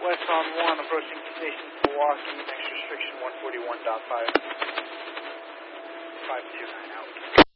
West on 1, approaching station Milwaukee, next restriction 141.5. 529 out.